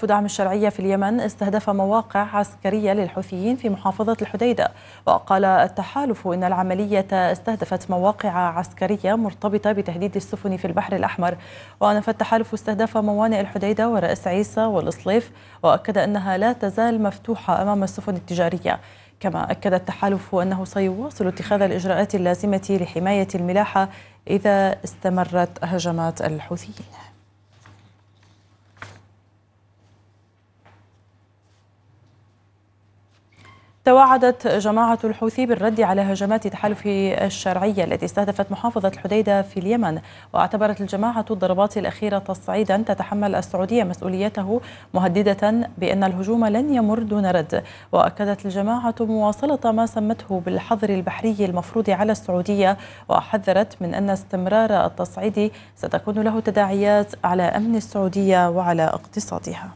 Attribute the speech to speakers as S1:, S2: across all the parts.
S1: تحالف دعم الشرعية في اليمن استهدف مواقع عسكرية للحوثيين في محافظة الحديدة. وقال التحالف إن العملية استهدفت مواقع عسكرية مرتبطة بتهديد السفن في البحر الأحمر. ونفى التحالف استهداف موانئ الحديدة ورأس عيسى والإصليف، وأكد أنها لا تزال مفتوحة أمام السفن التجارية. كما أكد التحالف أنه سيواصل اتخاذ الإجراءات اللازمة لحماية الملاحة إذا استمرت هجمات الحوثيين. توعدت جماعة الحوثي بالرد على هجمات تحالف الشرعية التي استهدفت محافظة الحديدة في اليمن. واعتبرت الجماعة الضربات الأخيرة تصعيدا تتحمل السعودية مسؤوليته، مهددة بأن الهجوم لن يمر دون رد. وأكدت الجماعة مواصلة ما سمته بالحظر البحري المفروض على السعودية، وحذرت من أن استمرار التصعيد ستكون له تداعيات على أمن السعودية وعلى اقتصادها.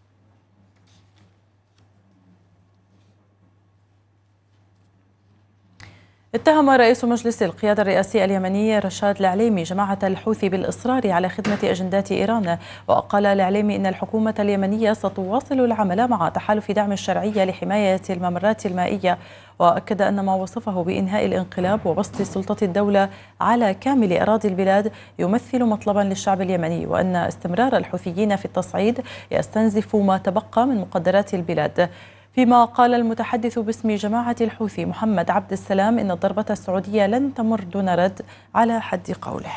S1: اتهم رئيس مجلس القيادة الرئاسي اليمني رشاد العليمي جماعة الحوثي بالإصرار على خدمة أجندات إيران. وقال العليمي إن الحكومة اليمنية ستواصل العمل مع تحالف دعم الشرعية لحماية الممرات المائية. وأكد أن ما وصفه بإنهاء الانقلاب وبسط سلطة الدولة على كامل أراضي البلاد يمثل مطلبا للشعب اليمني، وأن استمرار الحوثيين في التصعيد يستنزف ما تبقى من مقدرات البلاد. فيما قال المتحدث باسم جماعة الحوثي محمد عبد السلام إن الضربة السعودية لن تمر دون رد على حد قوله.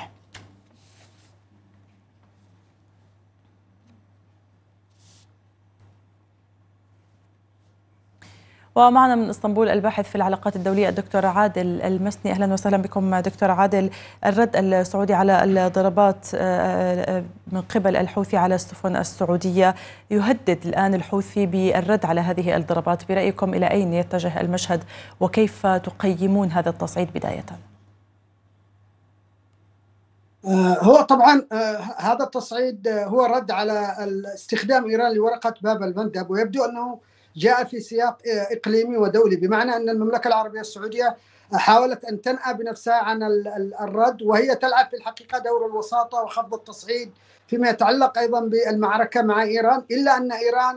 S1: ومعنا من اسطنبول الباحث في العلاقات الدولية الدكتور عادل المسني. أهلا وسهلا بكم دكتور عادل. الرد السعودي على الضربات من قبل الحوثي على السفن السعودية يهدد الآن الحوثي بالرد على هذه الضربات. برأيكم إلى أين يتجه المشهد وكيف تقيمون هذا التصعيد بداية؟
S2: هو طبعا هذا التصعيد هو رد على استخدام إيران لورقة باب المندب، ويبدو أنه جاء في سياق إقليمي ودولي، بمعنى أن المملكة العربية السعودية حاولت أن تنأى بنفسها عن الرد، وهي تلعب في الحقيقة دور الوساطة وخفض التصعيد فيما يتعلق أيضا بالمعركة مع إيران، إلا أن إيران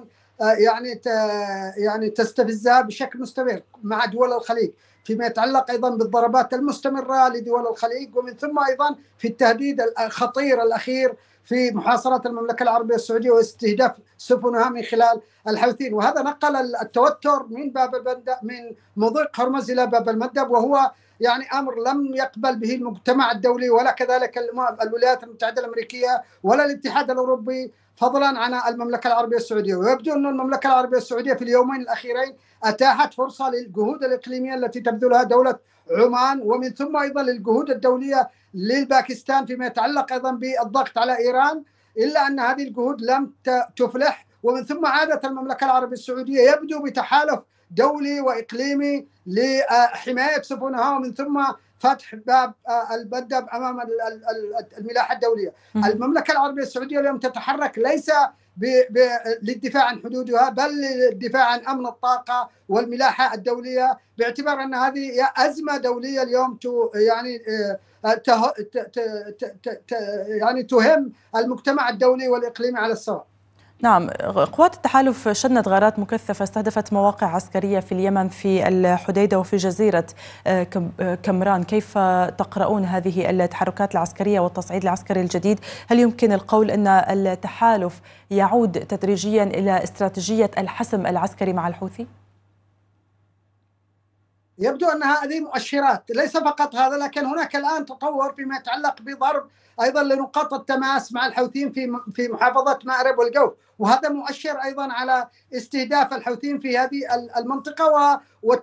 S2: يعني تستفزها بشكل مستمر مع دول الخليج فيما يتعلق أيضا بالضربات المستمرة لدول الخليج، ومن ثم أيضا في التهديد الخطير الأخير في محاصرة المملكة العربية السعودية واستهداف سفنها من خلال الحوثيين. وهذا نقل التوتر من باب المندب، من مضيق هرمز إلى باب المندب، وهو يعني أمر لم يقبل به المجتمع الدولي ولا كذلك الولايات المتحدة الأمريكية ولا الاتحاد الأوروبي، فضلا عن المملكة العربية السعودية. ويبدو أن المملكة العربية السعودية في اليومين الأخيرين أتاحت فرصة للجهود الإقليمية التي تبذلها دولة عمان، ومن ثم أيضا للجهود الدولية للباكستان فيما يتعلق أيضا بالضغط على إيران، إلا أن هذه الجهود لم تفلح. ومن ثم عادت المملكة العربية السعودية يبدو بتحالف دولي وإقليمي لحماية سفنها، ومن ثم فتح باب المندب أمام الملاحة الدولية. المملكة العربية السعودية اليوم تتحرك ليس للدفاع عن حدودها، بل للدفاع عن أمن الطاقة والملاحة الدولية، باعتبار أن هذه أزمة دولية اليوم يعني تهم المجتمع الدولي والإقليمي على السواء.
S1: نعم، قوات التحالف شنت غارات مكثفة استهدفت مواقع عسكرية في اليمن في الحديدة وفي جزيرة كمران. كيف تقرؤون هذه التحركات العسكرية والتصعيد العسكري الجديد؟ هل يمكن القول أن التحالف يعود تدريجيا إلى استراتيجية الحسم العسكري مع الحوثي؟
S2: يبدو أن هذه مؤشرات، ليس فقط هذا، لكن هناك الآن تطور فيما يتعلق بضرب أيضا لنقاط التماس مع الحوثيين في محافظة مأرب والجوف، وهذا مؤشر أيضا على استهداف الحوثيين في هذه المنطقة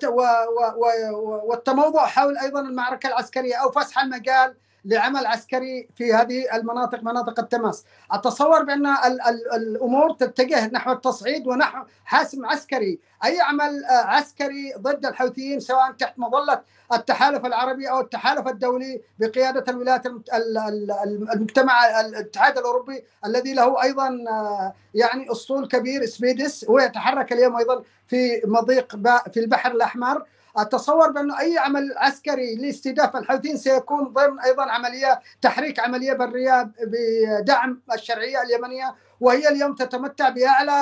S2: والتموضع حول أيضا المعركة العسكرية أو فسح المجال لعمل عسكري في هذه المناطق، مناطق التماس. أتصور بأن الأمور تتجه نحو التصعيد ونحو حاسم عسكري. أي عمل عسكري ضد الحوثيين سواء تحت مظلة التحالف العربي أو التحالف الدولي بقيادة الولايات المجتمع الاتحاد الأوروبي الذي له أيضا يعني أسطول كبير سبيدس، هو يتحرك اليوم أيضا في مضيق في البحر الأحمر. أتصور بأن أي عمل عسكري لاستهداف الحوثيين سيكون ضمن أيضا تحريك عملية برية بدعم الشرعية اليمنية، وهي اليوم تتمتع بأعلى